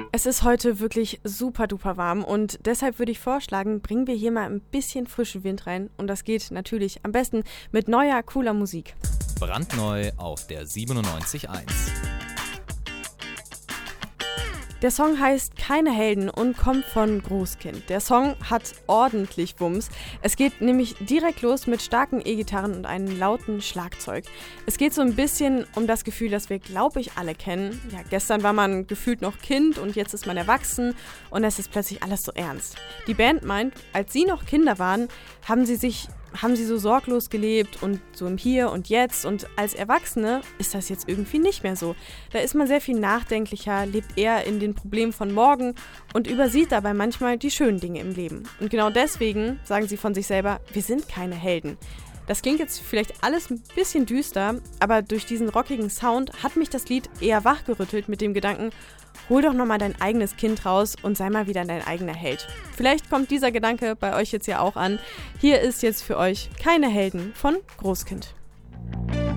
Es ist heute wirklich super duper warm und deshalb würde ich vorschlagen, bringen wir hier mal ein bisschen frischen Wind rein und das geht natürlich am besten mit neuer, cooler Musik. Brandneu auf der 97.1. Der Song heißt Keine Helden und kommt von Großkind. Der Song hat ordentlich Wumms. Es geht nämlich direkt los mit starken E-Gitarren und einem lauten Schlagzeug. Es geht so ein bisschen um das Gefühl, das wir, glaube ich, alle kennen. Ja, gestern war man gefühlt noch Kind und jetzt ist man erwachsen und es ist plötzlich alles so ernst. Die Band meint, als sie noch Kinder waren, haben sie so sorglos gelebt und so im Hier und Jetzt und als Erwachsene ist das jetzt irgendwie nicht mehr so. Da ist man sehr viel nachdenklicher, lebt eher in den Problemen von morgen und übersieht dabei manchmal die schönen Dinge im Leben. Und genau deswegen sagen sie von sich selber, wir sind keine Helden. Das klingt jetzt vielleicht alles ein bisschen düster, aber durch diesen rockigen Sound hat mich das Lied eher wachgerüttelt mit dem Gedanken, hol doch nochmal dein eigenes Kind raus und sei mal wieder dein eigener Held. Vielleicht kommt dieser Gedanke bei euch jetzt ja auch an. Hier ist jetzt für euch Keine Helden von Großkind.